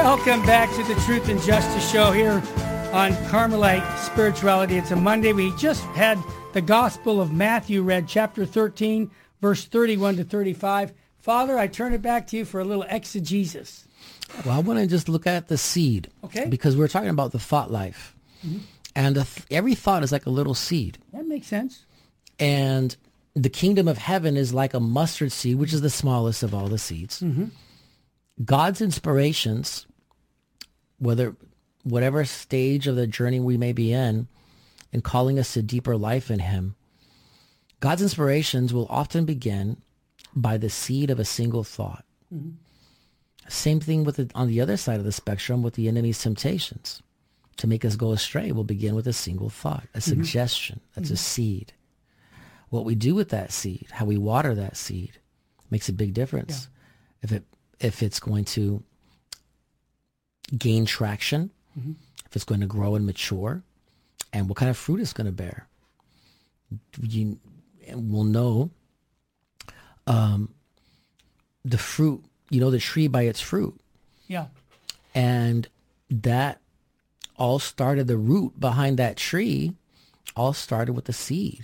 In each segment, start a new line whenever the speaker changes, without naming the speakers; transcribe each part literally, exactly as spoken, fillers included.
Welcome back to the Truth and Justice Show here on Carmelite Spirituality. It's a Monday. We just had the Gospel of Matthew read, chapter thirteen, verse thirty-one to thirty-five. Father, I turn it back to you for a little exegesis.
Well, I want to just look at the seed.
Okay.
Because we're talking about the thought life. Mm-hmm. And the th- every thought is like a little seed.
That makes sense.
And the kingdom of heaven is like a mustard seed, which is the smallest of all the seeds.
Mm-hmm.
God's inspirations, whether whatever stage of the journey we may be in, in calling us to deeper life in him, God's inspirations will often begin by the seed of a single thought. Mm-hmm. Same thing with the, on the other side of the spectrum with the enemy's temptations. To make us go astray will begin with a single thought, a mm-hmm. suggestion. That's mm-hmm. a seed. What we do with that seed, how we water that seed, makes a big difference. Yeah. If it if it's going to gain traction, mm-hmm. if it's going to grow and mature, and what kind of fruit it's going to bear. You will know um, the fruit, you know the tree by its fruit.
Yeah.
And that all started, the root behind that tree all started with the seed.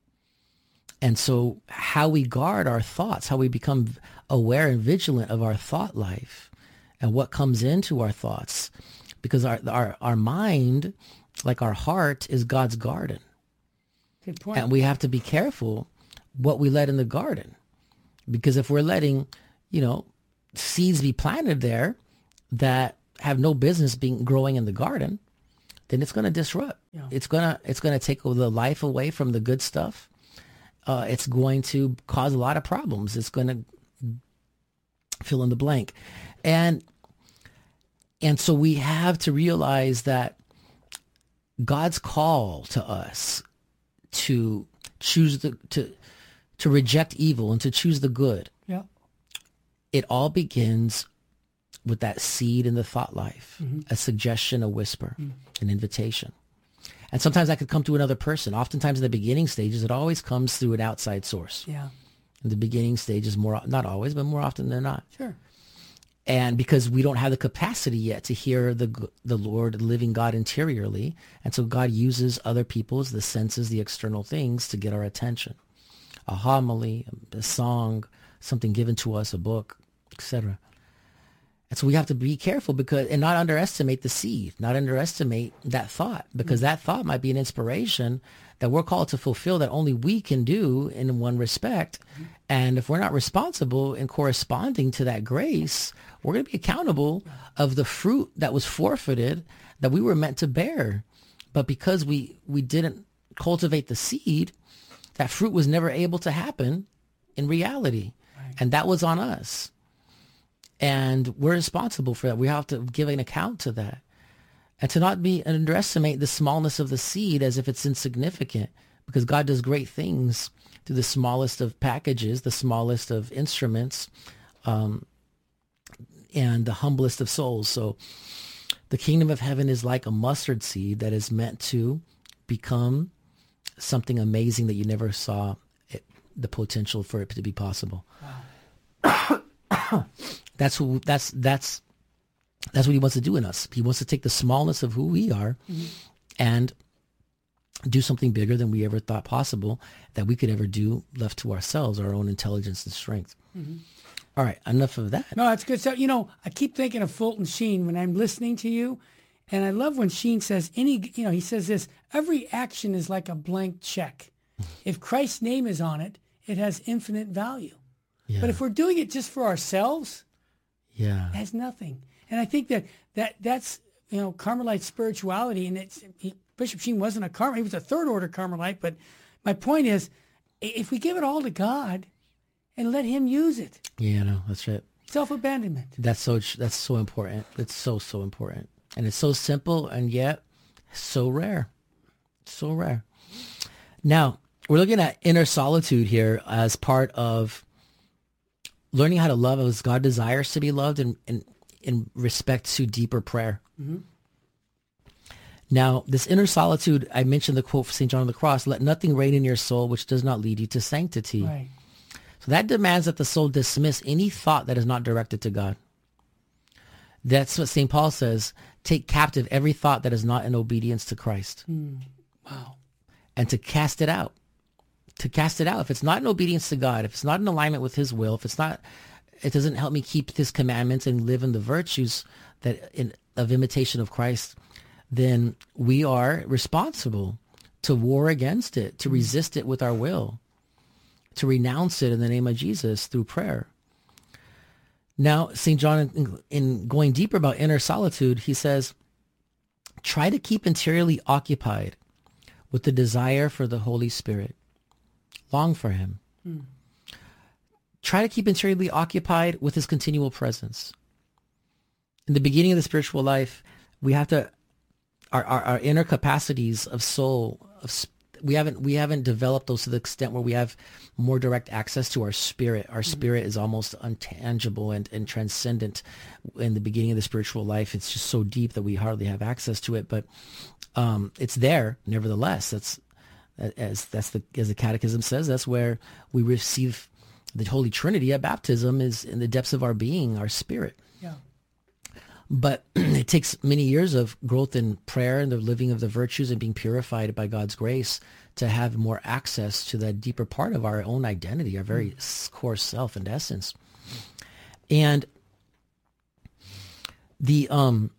And so how we guard our thoughts, how we become aware and vigilant of our thought life and what comes into our thoughts, because our our, our mind, like our heart, is God's garden.
Good point.
And we have to be careful what we let in the garden. Because if we're letting, you know, seeds be planted there that have no business being growing in the garden, then it's going to disrupt. Yeah. It's going to it's going to take the life away from the good stuff. Uh, it's going to cause a lot of problems. It's going to fill in the blank. And and so we have to realize that God's call to us to choose the to to reject evil and to choose the good.
Yeah.
It all begins with that seed in the thought life, mm-hmm. a suggestion, a whisper, mm-hmm. an invitation. And sometimes that could come through another person. Oftentimes in the beginning stages, it always comes through an outside source.
Yeah.
In the beginning stages, more not always, but more often than not.
Sure.
And because we don't have the capacity yet to hear the the Lord, the living God interiorly, and so God uses other people's, the senses, the external things to get our attention. A homily, a song, something given to us, a book, et cetera. And so we have to be careful because, and not underestimate the seed, not underestimate that thought, because mm-hmm. that thought might be an inspiration that we're called to fulfill that only we can do in one respect. Mm-hmm. And if we're not responsible in corresponding to that grace, we're going to be accountable of the fruit that was forfeited that we were meant to bear. But because we, we didn't cultivate the seed, that fruit was never able to happen in reality. Right. And that was on us. And we're responsible for that. We have to give an account to that. And to not be underestimate the smallness of the seed as if it's insignificant, because God does great things through the smallest of packages, the smallest of instruments, um, and the humblest of souls. So the kingdom of heaven is like a mustard seed that is meant to become something amazing that you never saw it, the potential for it to be possible. Wow. That's who. That's that's that's what he wants to do in us. He wants to take the smallness of who we are, mm-hmm. and do something bigger than we ever thought possible that we could ever do left to ourselves, our own intelligence and strength. Mm-hmm. All right, enough of that.
No, that's good. So you know, I keep thinking of Fulton Sheen when I'm listening to you, and I love when Sheen says any. You know, he says this: every action is like a blank check. If Christ's name is on it, it has infinite value. Yeah. But if we're doing it just for ourselves,
yeah,
it has nothing. And I think that, that that's, you know, Carmelite spirituality. And it's he, Bishop Sheen wasn't a Carmelite. He was a third order Carmelite. But my point is, if we give it all to God and let him use it.
Yeah, no, that's right.
Self-abandonment.
That's so, that's so important. It's so, so important. And it's so simple and yet so rare. So rare. Now, we're looking at inner solitude here as part of learning how to love as God desires to be loved in, in, in respect to deeper prayer. Mm-hmm. Now, this inner solitude, I mentioned the quote from Saint John of the Cross, let nothing reign in your soul which does not lead you to sanctity.
Right.
So that demands that the soul dismiss any thought that is not directed to God. That's what Saint Paul says. Take captive every thought that is not in obedience to Christ.
Mm. Wow.
And to cast it out. To cast it out. If it's not in obedience to God, if it's not in alignment with his will, if it's not, it doesn't help me keep his commandments and live in the virtues that in, of imitation of Christ, then we are responsible to war against it, to resist it with our will, to renounce it in the name of Jesus through prayer. Now, Saint John, in, in going deeper about inner solitude, he says, try to keep interiorly occupied with the desire for the Holy Spirit. Long for him. Mm. Try to keep interiorly occupied with his continual presence. In the beginning of the spiritual life, we have to, our, our, our inner capacities of soul, of we haven't we haven't developed those to the extent where we have more direct access to our spirit. Our mm-hmm. spirit is almost untangible and, and transcendent in the beginning of the spiritual life. It's just so deep that we hardly have access to it, but um, it's there nevertheless. That's as that's the as the Catechism says. That's where we receive the Holy Trinity at baptism, is in the depths of our being, our spirit.
Yeah.
But it takes many years of growth in prayer and the living of the virtues and being purified by God's grace to have more access to that deeper part of our own identity, our very mm. core self and essence. And the um,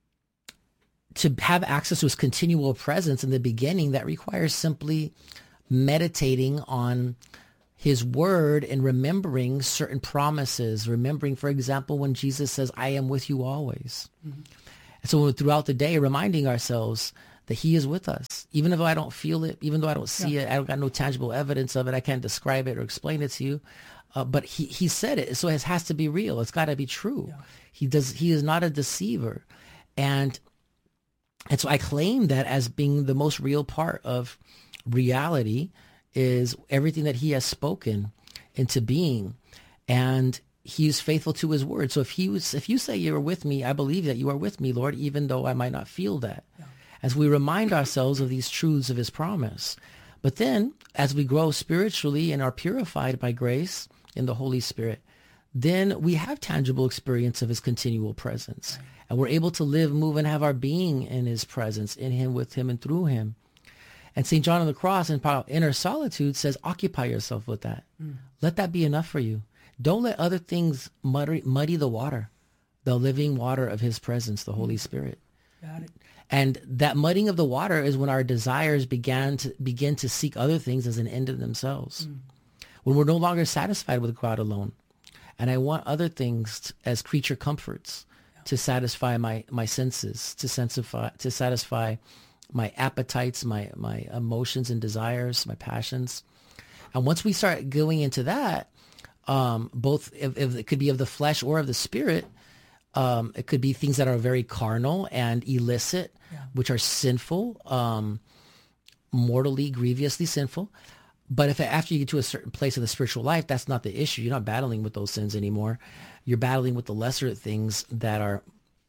to have access to his continual presence in the beginning, that requires simply meditating on his word and remembering certain promises, remembering, for example, when Jesus says, I am with you always. Mm-hmm. And so throughout the day, reminding ourselves that he is with us, even if I don't feel it, even though I don't see yeah. it, I don't got no tangible evidence of it, I can't describe it or explain it to you. Uh, but he, he said it, so it has to be real. It's got to be true. Yeah. He does. He is not a deceiver. And, and so I claim that as being the most real part of reality, is everything that he has spoken into being, and he is faithful to his word. So if he was, if you say you are with me, I believe that you are with me, Lord, even though I might not feel that. Yeah. As we remind ourselves of these truths of his promise. But then as we grow spiritually and are purified by grace in the Holy Spirit, then we have tangible experience of his continual presence. Right. And we're able to live, move, and have our being in his presence, in him, with him, and through him. And Saint John on the Cross in Inner Solitude says, occupy yourself with that. Mm. Let that be enough for you. Don't let other things muddy, muddy the water, the living water of his presence, the Holy Spirit.
Got it.
And that mudding of the water is when our desires began to begin to seek other things as an end in themselves. Mm. When we're no longer satisfied with God alone. And I want other things t- as creature comforts yeah. to satisfy my, my senses, to, sensify, to satisfy my appetites, my, my emotions and desires, my passions. And once we start going into that, um, both if, if it could be of the flesh or of the spirit, um, it could be things that are very carnal and illicit, yeah. which are sinful, um, mortally, grievously sinful. But if after you get to a certain place in the spiritual life, that's not the issue. You're not battling with those sins anymore. You're battling with the lesser things that are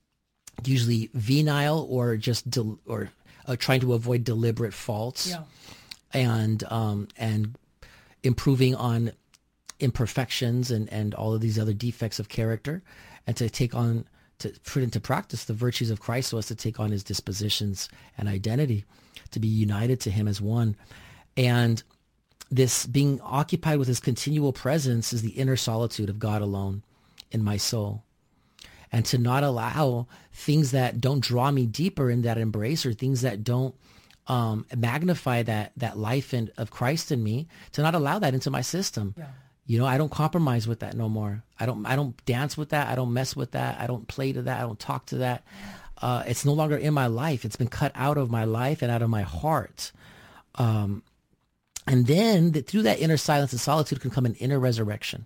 usually venile or just del- or Uh, trying to avoid deliberate faults,
yeah.
and um, and improving on imperfections and, and all of these other defects of character, and to take on, to put into practice the virtues of Christ, so as to take on his dispositions and identity, to be united to him as one. And this being occupied with his continual presence is the inner solitude of God alone in my soul. And to not allow things that don't draw me deeper in that embrace, or things that don't um, magnify that that life in, of Christ in me, to not allow that into my system. Yeah. You know, I don't compromise with that no more. I don't I don't dance with that. I don't mess with that. I don't play to that. I don't talk to that. Uh, it's no longer in my life. It's been cut out of my life and out of my heart. Um, and then the, through that inner silence and solitude can come an inner resurrection.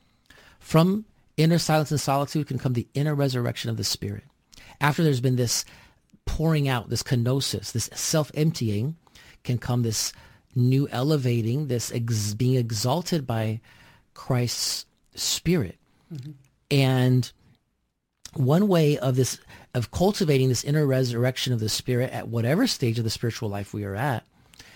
From inner silence and solitude can come the inner resurrection of the spirit. After there's been this pouring out, this kenosis, this self-emptying, can come this new elevating, this ex- being exalted by Christ's spirit. Mm-hmm. And one way of this, of cultivating this inner resurrection of the spirit at whatever stage of the spiritual life we are at,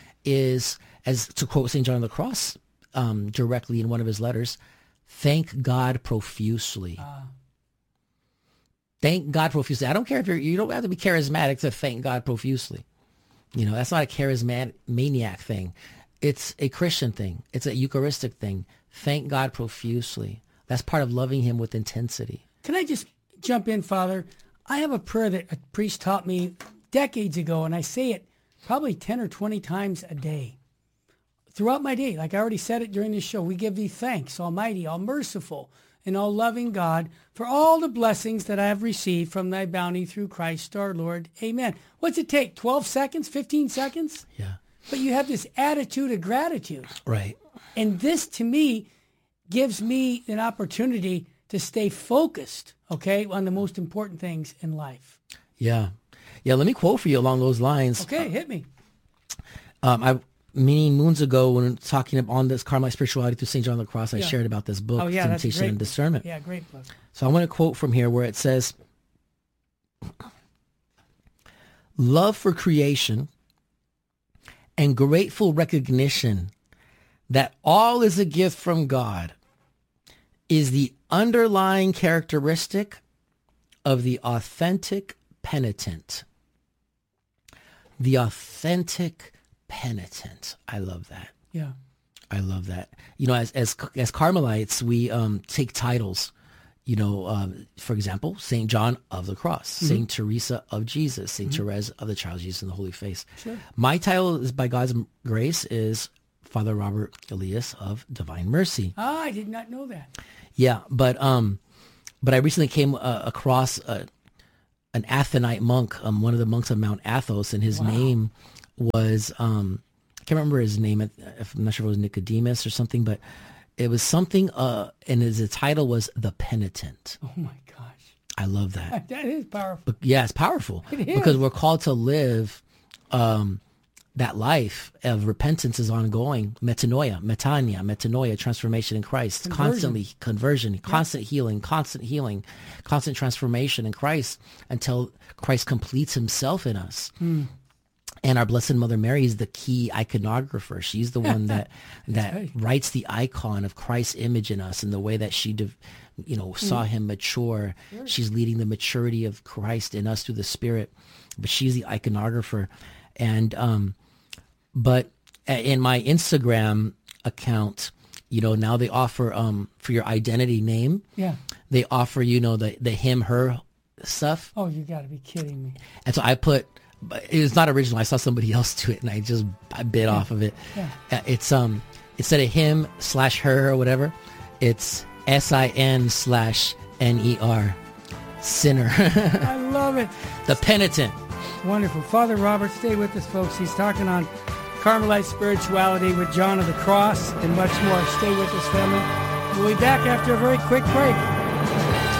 is, as to quote Saint John on the Cross um, directly in one of his letters, thank God profusely. Uh. Thank God profusely. I don't care if you're, you don't have to be charismatic to thank God profusely. You know, that's not a charismatic maniac thing. It's a Christian thing. It's a Eucharistic thing. Thank God profusely. That's part of loving him with intensity.
Can I just jump in, Father? I have a prayer that a priest taught me decades ago, and I say it probably ten or twenty times a day. Throughout my day, like I already said it during the show, we give thee thanks, Almighty, all merciful, and all loving God, for all the blessings that I have received from thy bounty through Christ our Lord. Amen. What's it take? twelve seconds? fifteen seconds?
Yeah.
But you have this attitude of gratitude.
Right.
And this, to me, gives me an opportunity to stay focused, okay, on the most important things in life.
Yeah. Yeah, let me quote for you along those lines.
Okay, hit me.
Um, I many moons ago, when talking on this Carmelite spirituality through Saint John of the Cross, I
Yeah.
shared about this book,
Oh, yeah, that's a
Temptation
great
and
book.
Discernment.
Yeah, great book.
So I want to quote from here where it says, love for creation and grateful recognition that all is a gift from God is the underlying characteristic of the authentic penitent. The authentic penitent. I love that.
Yeah.
I love that. You know, as as as Carmelites, we um, take titles. You know, um, for example, Saint John of the Cross, mm-hmm. Saint Teresa of Jesus, Saint mm-hmm. Therese of the Child Jesus and the Holy Face.
Sure.
My title is, by God's grace, is Father Robert Elias of Divine Mercy.
Ah, I did not know that.
Yeah, but um, but I recently came uh, across a, an Athonite monk, um, one of the monks of Mount Athos, and his wow. name was um, I can't remember his name. I'm not sure if it was Nicodemus or something, but it was something. Uh, and his the title was The Penitent.
Oh my gosh,
I love that.
That is powerful.
But yeah, it's powerful
It is.
because we're called to live. Um, that life of repentance is ongoing. Metanoia, metania, metanoia, transformation in Christ.
Conversion.
Constantly conversion, yeah. constant healing, constant healing, constant transformation in Christ until Christ completes himself in us.
Hmm.
And our Blessed Mother Mary is the key iconographer. She's the one that that
right.
writes the icon of Christ's image in us, and the way that she, you know, saw him mature.
Sure.
She's leading the maturity of Christ in us through the Spirit. But she's the iconographer. And um, but in my Instagram account, you know, now they offer um for your identity name.
Yeah.
They offer, you know, the the him her stuff.
Oh, you got to be kidding me.
And so I put. But it was not original. I saw somebody else do it, and I just I bit yeah. off of it.
Yeah.
Uh, it's um instead of him slash her or whatever, it's S I N slash N E R, sinner.
I love it.
The penitent.
Wonderful. Father Robert, stay with us, folks. He's talking on Carmelite spirituality with John of the Cross and much more. Stay with us, family. We'll be back after a very quick break.